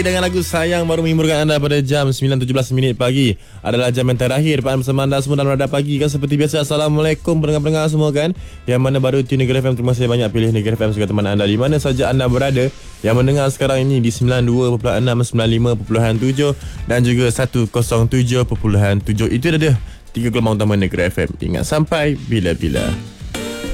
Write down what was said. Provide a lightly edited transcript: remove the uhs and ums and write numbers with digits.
Dengan lagu Sayang baru menghiburkan anda pada jam 9.17 pagi. Adalah jam yang terakhir Pak bersama anda semua dalam Radar Pagi kan. Seperti biasa, Assalamualaikum pendengar-pendengar semua kan, yang mana baru tune Negeri FM. Terima kasih banyak pilih Negeri FM sebagai teman anda di mana saja anda berada. Yang mendengar sekarang ini di 92.6, 95.7 dan juga 107.7. Itu dia 3 gelombang utama Negeri FM. Ingat, sampai bila-bila.